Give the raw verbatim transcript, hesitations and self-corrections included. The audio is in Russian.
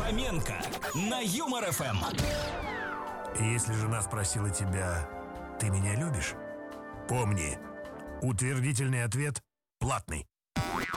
Фоменко на Юмор эф эм. Если жена спросила тебя: «Ты меня любишь?» Помни, утвердительный ответ платный.